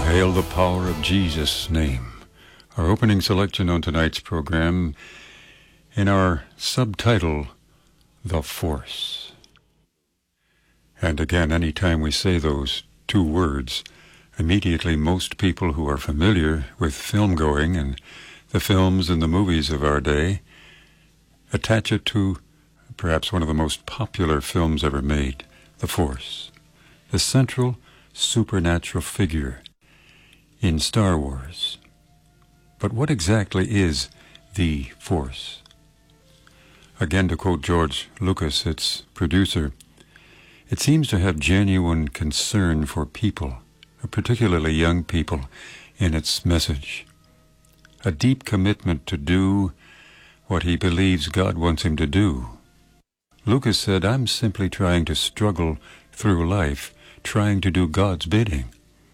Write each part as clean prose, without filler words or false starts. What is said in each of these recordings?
Hail the power of Jesus' name. Our opening selection on tonight's program in our subtitle, The Force. And again, anytime we say those two words, immediately most people who are familiar with film going and the films and the movies of our day attach it to perhaps one of the most popular films ever made, The Force, the central supernatural figure in Star Wars. But what exactly is the Force? Again, to quote George Lucas, its producer, it seems to have genuine concern for people, particularly young people, in its message. A deep commitment to do what he believes God wants him to do. Lucas said, "I'm simply trying to struggle through life, trying to do God's bidding."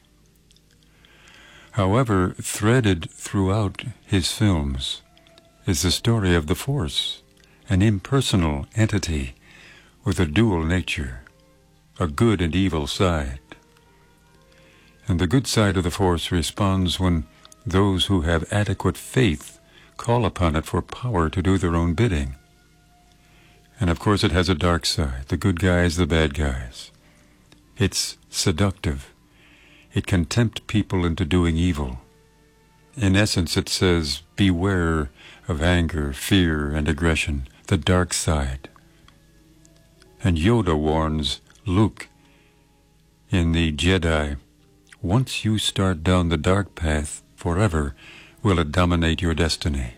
However, threaded throughout his films is the story of the Force, an impersonal entity with a dual nature, a good and evil side. And the good side of the Force responds when those who have adequate faith call upon it for power to do their own bidding. And of course it has a dark side, the good guys, the bad guys. It's seductive. It can tempt people into doing evil. In essence, it says, beware of anger, fear, and aggression, the dark side. And Yoda warns Luke in The Jedi, once you start down the dark path, forever will it dominate your destiny.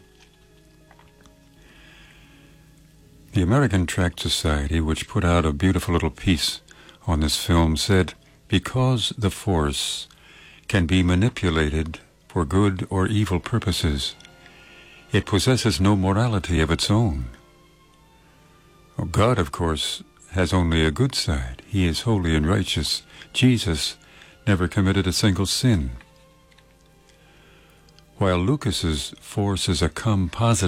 The American Tract Society, which put out a beautiful little piece on this film, said, because the Force can be manipulated for good or evil purposes, it possesses no morality of its own. God, of course, has only a good side. He is holy and righteous. Jesus never committed a single sin. While Lucas's Force is a composite